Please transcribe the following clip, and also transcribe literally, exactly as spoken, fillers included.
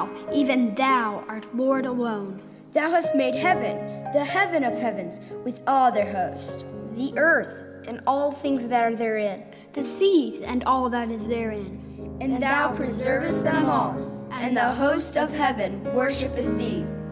thou, even thou, art Lord alone. Thou hast made heaven, the heaven of heavens, with all their host, the earth and all things that are therein, the seas and all that is therein. And, and thou preservest them all, and the host of heaven worshipeth thee.